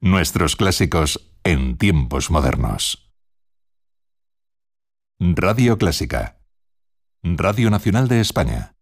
Nuestros clásicos en tiempos modernos. Radio Clásica. Radio Nacional de España.